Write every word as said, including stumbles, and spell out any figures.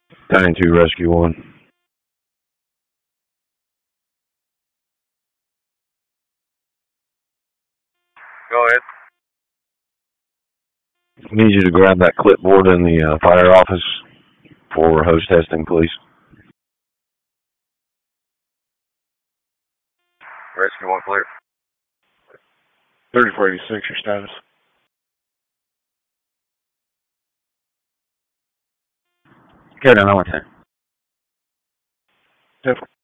nine two Rescue one. Go ahead. I need you to grab that clipboard in the uh, fire office for hose testing, please. Rescue one clear. thirty-four eighty-six, your status. Carry on, I want ten. ten